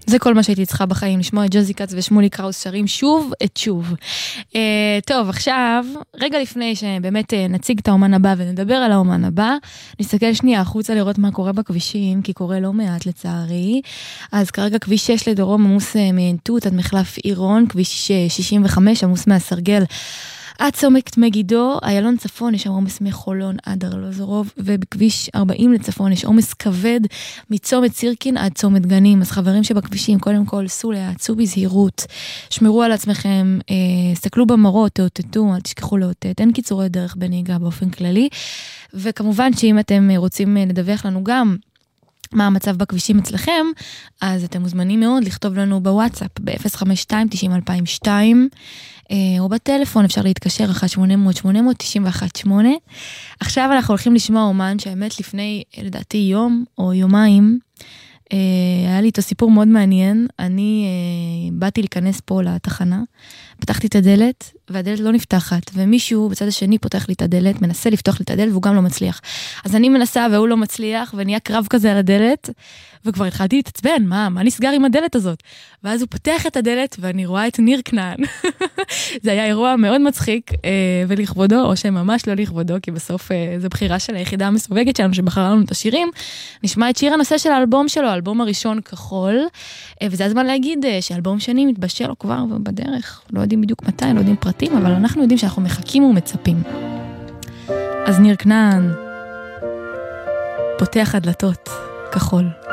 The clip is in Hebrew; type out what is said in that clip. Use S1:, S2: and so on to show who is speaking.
S1: זה כל מה שהייתי צריכה בחיים, לשמוע את ג'וזי קאץ ושמולי קראוס שרים שוב את שוב. טוב, עכשיו, רגע לפני שבאמת נציג את האומן הבא ונדבר על האומן הבא, נסתכל שנייה החוצה לראות מה קורה בכבישים, כי קורה לא מעט לצערי. אז כרגע כביש 6 לדרום עמוס מעינתות עד מחלף עירון, כביש 65 עמוס מהסרגל, עד צומת מגידו, איילון צפון, יש שם עומס מחולון עד ארלוזורוב, ובכביש 40 לצפון יש עומס כבד מצומת סירקין עד צומת גנים. אז חברים שבכבישים, קודם כל, סעו להעצו בזהירות, שמרו על עצמכם, סתכלו במראות, תאותתו, אל תשכחו לאותת, אין קיצורי דרך בנהיגה באופן כללי, וכמובן שאם אתם רוצים לדווח לנו גם מה המצב בכבישים אצלכם, אז אתם מוזמנים מאוד לכתוב לנו בוואטסאפ, ב-052-90-2002, או בטלפון אפשר להתקשר 1-800-891-8. עכשיו אנחנו הולכים לשמוע אומן שהאמת לפני, לדעתי יום או יומיים, היה לי איתו סיפור מאוד מעניין. אני באתי להיכנס פה לתחנה, פתחתי את הדלת, והדלת לא נפתחת, ומישהו בצד השני פותח לי את הדלת, מנסה לפתוח לי את הדלת, והוא גם לא מצליח. אז אני מנסה והוא לא מצליח, ונהיה קרב כזה על הדלת, וכבר התחלתי להתעצבן, מה נסגר עם הדלת הזאת? ואז הוא פותח את הדלת, ואני רואה את ניר כנען. זה היה אירוע מאוד מצחיק, ולכבודו, או שממש לא לכבודו, כי בסוף זו בחירה של היחידה המסווגת שלנו, שבחרה לנו את השירים. נשמע את שיר הנושא של האלבום שלו, האלבום הראשון כחול, וזה הזמן להגיד שהאלבום שני מתבשל לו כבר בדרך. לא יודעים בדיוק מתי, לא יודעים פרטים, אבל אנחנו יודעים שאנחנו מחכים ומצפים. אז ניר כנען פותח הדלתות כחול.